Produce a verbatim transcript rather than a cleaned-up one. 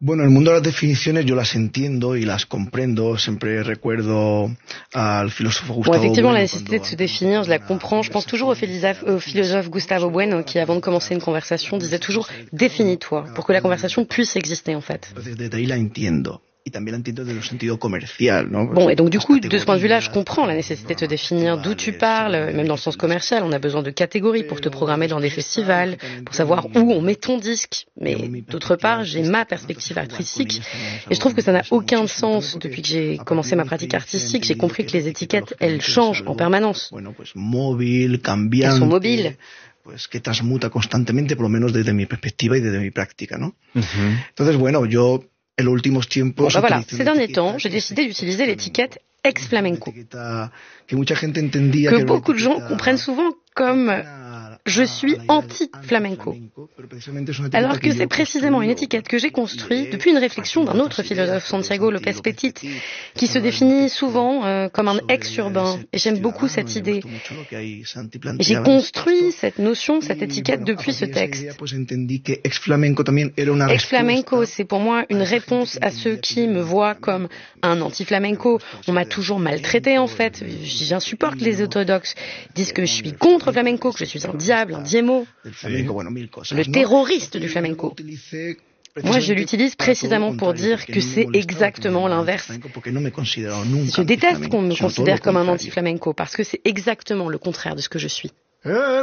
Bueno, el mundo de las definiciones yo las entiendo y las comprendo. Siempre recuerdo al filósofo Gustavo Bon, effectivement, Bueno. la nécessité de se définir, je la comprends. Je pense toujours au philosophe, au philosophe Gustavo Bueno qui, avant de commencer une conversation, disait toujours « définis-toi » pour que la conversation puisse exister, en fait. Entonces, desde ahí la entiendo. Y también la entiendo desde el sentido comercial, ¿no? Bon, et donc du coup, de ce point de vue-là, je comprends la nécessité de se définir d'où tu parles, même dans le sens commercial. On a besoin de catégories pour te programmer dans des festivals, pour savoir où on met ton disque. Mais d'autre part, j'ai ma perspective artistique et je trouve que ça n'a aucun sens. Depuis que j'ai commencé ma pratique artistique, j'ai compris que les étiquettes, elles changent en permanence. Elles sont mobiles. Pues que transmuta constantemente, por lo menos desde mi perspectiva y desde mi práctica, ¿no? Uh-huh. Entonces, bueno, yo en los últimos tiempos... Bon, ben voilà, ces derniers temps, j'ai décidé d'utiliser l'étiquette ex-flamenco, que beaucoup de gens comprennent souvent comme « je suis anti-flamenco ». Alors que c'est précisément une étiquette que j'ai construite depuis une réflexion d'un autre philosophe, Santiago López Petit, qui se définit souvent euh, comme un ex-urbain. Et j'aime beaucoup cette idée. Et j'ai construit cette notion, cette étiquette depuis ce texte. Ex-flamenco, c'est pour moi une réponse à ceux qui me voient comme un anti-flamenco. On m'a toujours maltraité en fait. J'insupporte les orthodoxes. Ils disent que je suis contre flamenco, que je suis un diable, un diemo, le terroriste du flamenco. Moi, je l'utilise précisément pour dire que c'est exactement l'inverse. Je déteste qu'on me considère comme un anti-flamenco parce que c'est exactement le contraire de ce que je suis.